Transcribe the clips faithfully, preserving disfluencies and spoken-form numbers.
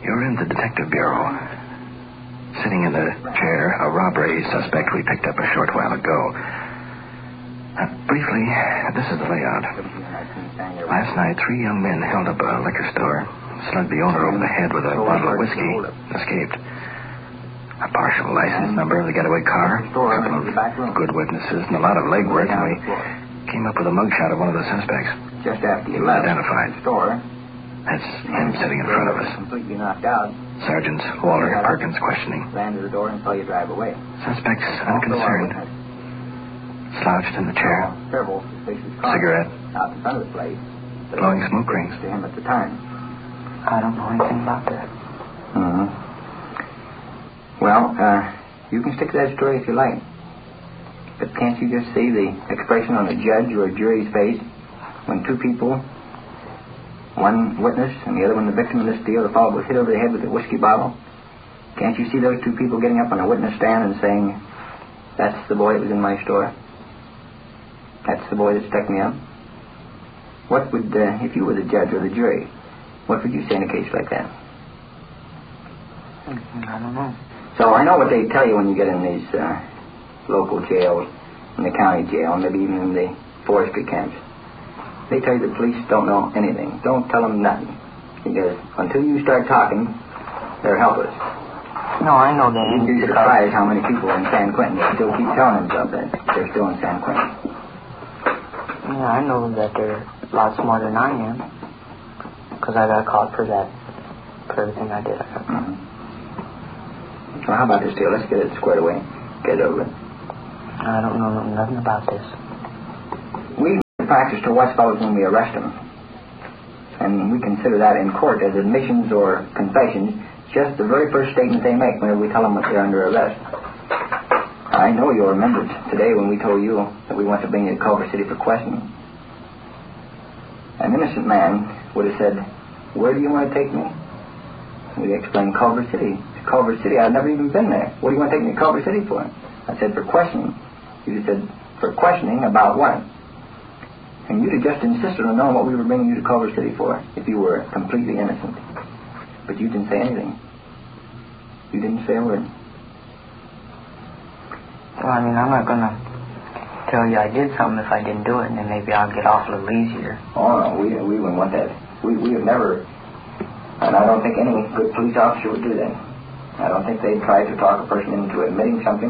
You're in the Detective Bureau. Sitting in the chair, a robbery suspect we picked up a short while ago. Uh, briefly, this is the layout. Last night, three young men held up a liquor store, slugged the owner over the head with a bottle of whiskey, escaped. A partial license number of the getaway car, a couple of good witnesses, and a lot of legwork, and we came up with a mugshot of one of the suspects. Just after you He was left identified. the store, That's him sitting in front of us. completely knocked out, Sergeants Waller and Perkins questioning. ran to the door and saw you drive away. Suspect's unconcerned. Slouched in the chair. Several suspicious cars Cigarette. out in front of the place. Blowing smoke rings. To him at the time. I don't know anything about that. Mm-hmm. Well, uh, you can stick to that story if you like. But can't you just see the expression on a judge or a jury's face when two people, one witness and the other one the victim of this deal, the fellow was hit over the head with a whiskey bottle? Can't you see those two people getting up on a witness stand and saying, that's the boy that was in my store? That's the boy that stuck me up? What would, uh, if you were the judge or the jury, what would you say in a case like that? I don't know. So I know what they tell you when you get in these uh, local jails, in the county jail, maybe even in the forestry camps. They tell you the police don't know anything. Don't tell them nothing. Because until you start talking, they're helpless. No, I know that. You'd be surprised how many people in San Quentin still keep telling themselves that they're still in San Quentin. Yeah, I know that they're a lot smarter than I am. Because I got caught for that, for everything I did. I got caught. Mm-hmm. Well, how about this deal? Let's get it squared away. Get it over. I don't know nothing about this. We practice to watch fellows when we arrest them. And we consider that in court as admissions or confessions, just the very first statement they make whenever we tell them that they're under arrest. I know you'll remember today when we told you that we want to bring you to Culver City for questioning. An innocent man would have said, where do you want to take me? We explained Culver City. To Culver City, I've never even been there. What do you want to take me to Culver City for? I said, for questioning. You said, for questioning about what? And you'd have just insisted on knowing what we were bringing you to Culver City for if you were completely innocent. But you didn't say anything. You didn't say a word. Well, I mean, I'm not going to tell you I did something if I didn't do it, and then maybe I'll get off a little easier. Oh, no, we, we wouldn't want that. We, we have never, and I don't think any good police officer would do that. I don't think they'd try to talk a person into admitting something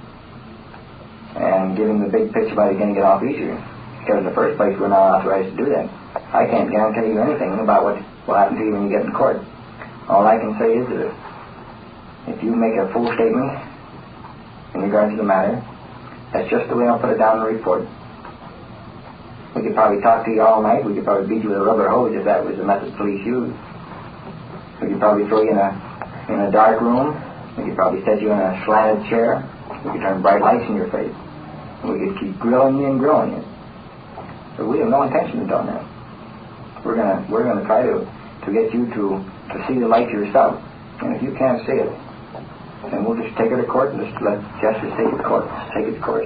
and give him the big pitch about it getting it off easier. Because in the first place, we're not authorized to do that. I can't guarantee you anything about what will happen to you when you get in court. All I can say is that if you make a full statement in regard to the matter, that's just the way I'll put it down in the report. We could probably talk to you all night. We could probably beat you with a rubber hose if that was the method police used. We could probably throw you in a in a dark room. We could probably set you in a slanted chair. We could turn bright lights in your face. And we could keep grilling you and grilling you. But we have no intention of doing that. We're gonna we're gonna try to, to get you to, to see the light yourself. And if you can't see it, then we'll just take it to court and just let justice take it to court. Take it to court.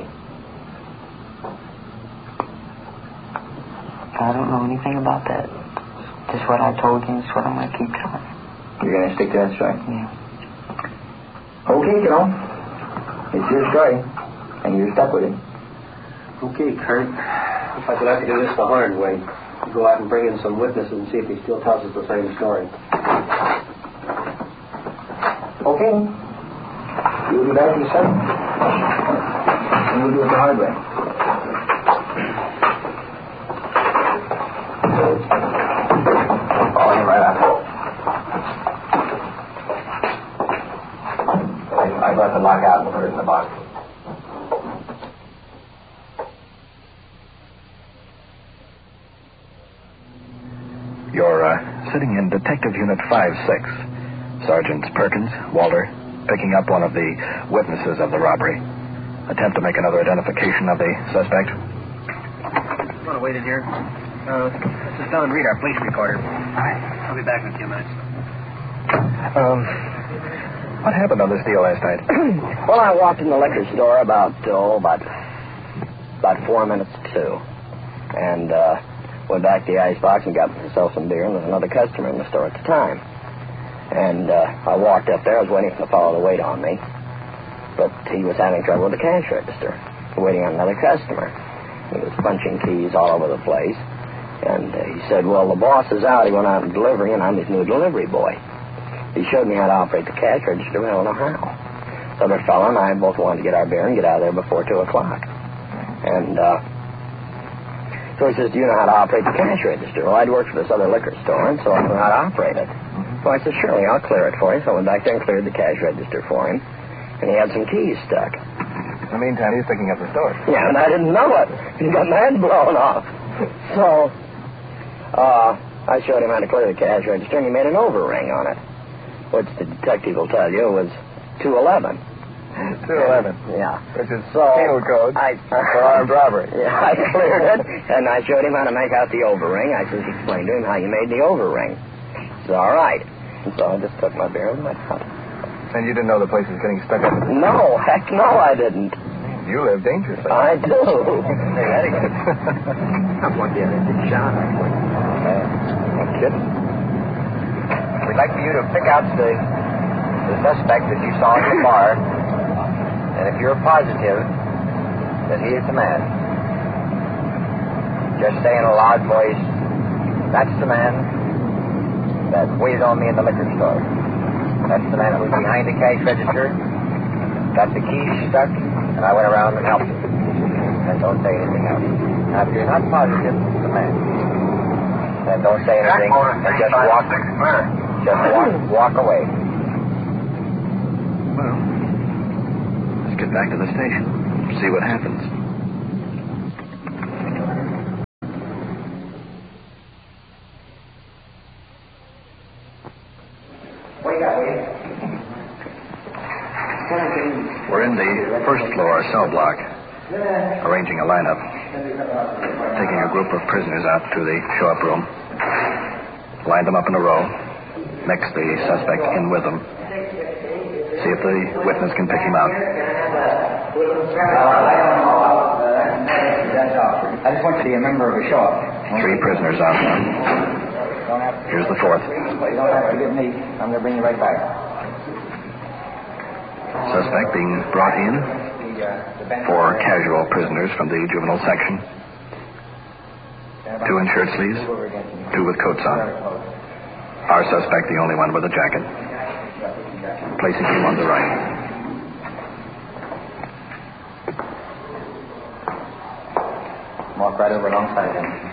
I don't know anything about that. Just what I told you, it's what I'm going to keep telling you. You're going to stick to that story? Yeah. Okay, kiddo. It's your story, and you're stuck with it. Okay, Kurt. Looks like we'll have to do this the hard way. Go out and bring in some witnesses and see if he still tells us the same story. Okay. You'll be back in a second. And we'll do it the hard way. Oh, you're right out. I brought the lock out and put it in the box. You're uh, sitting in Detective Unit five six. Sergeants Perkins, Walter, picking up one of the witnesses of the robbery. Attempt to make another identification of the suspect. You want to wait in here? Uh, this is Don Reed, our police recorder. Hi. I'll be back in a few minutes. Um, what happened on this deal last night? Well, I walked in the liquor store about, oh, about, about four minutes to two. And, uh, went back to the icebox and got myself some beer, and there was another customer in the store at the time. And uh, I walked up there. I was waiting for the fellow to wait on me. But he was having trouble with the cash register, waiting on another customer. He was punching keys all over the place. And uh, he said, well, the boss is out. He went out and delivering, and I'm his new delivery boy. He showed me how to operate the cash register, but I don't know how. The other fellow and I both wanted to get our beer and get out of there before two o'clock. And uh, so he says, do you know how to operate the cash register? Well, I'd worked for this other liquor store, and so I knew how to operate it. So I said, surely, I'll clear it for you. So I went back there and cleared the cash register for him. And he had some keys stuck. In the meantime, he's picking up the store. Yeah, and I didn't know it. He got my head blown off. So uh, I showed him how to clear the cash register, and he made an overring on it, which the detective will tell you was two eleven. two eleven. Yeah. Which is so penal code I, for armed robbery. Yeah, I cleared it, and I showed him how to make out the overring. I just explained to him how you made the overring. He said, all right. And so I just took my beer and went out. And you didn't know the place was getting stuck up? No, heck no, I didn't. You live dangerously. I do. Hey, that is That's one the other big shot, actually. No kidding. We'd like for you to pick out the, the suspect that you saw in the bar, and if you're positive that he is the man, just say in a loud voice, that's the man that waited on me in the liquor store. That's the man that was behind the cash register, got the keys stuck, and I went around and helped him. And don't say anything else. Now, if you're not positive it's the man, then don't say anything, and just walk, just walk, walk away. Well, let's get back to the station, see what happens. We're in the first floor cell block, arranging a lineup, taking a group of prisoners out to the show-up room, line them up in a row, mix the suspect in with them, see if the witness can pick him out. I just want to be a member of a show-up. Three prisoners out now. Here's the fourth. Well, you don't have to give me. I'm going to bring you right back. Suspect being brought in. Four casual prisoners from the juvenile section. Two in shirt sleeves, two with coats on. Our suspect, the only one with a jacket. Placing him on the right. Walk right over alongside him.